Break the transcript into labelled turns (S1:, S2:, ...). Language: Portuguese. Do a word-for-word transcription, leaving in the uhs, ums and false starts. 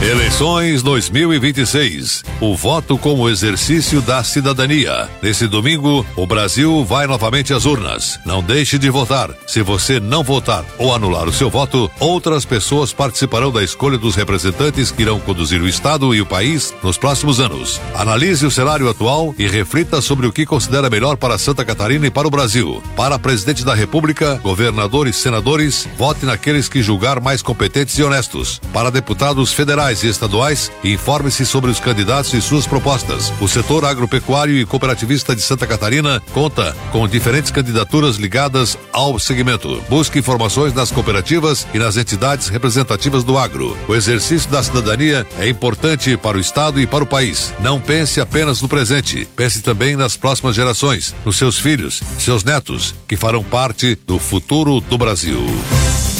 S1: Eleições dois mil e vinte e seis. O voto como exercício da cidadania. Nesse domingo, o Brasil vai novamente às urnas. Não deixe de votar. Se você não votar ou anular o seu voto, outras pessoas participarão da escolha dos representantes que irão conduzir o Estado e o país nos próximos anos. Analise o cenário atual e reflita sobre o que considera melhor para Santa Catarina e para o Brasil. Para presidente da República, governadores e senadores, vote naqueles que julgar mais competentes e honestos. Para deputados federais e estaduais, informe-se sobre os candidatos e suas propostas. O setor agropecuário e cooperativista de Santa Catarina conta com diferentes candidaturas ligadas ao segmento. Busque informações nas cooperativas e nas entidades representativas do agro. O exercício da cidadania é importante para o Estado e para o país. Não pense apenas no presente, pense também nas próximas gerações, nos seus filhos, seus netos, que farão parte do futuro do Brasil.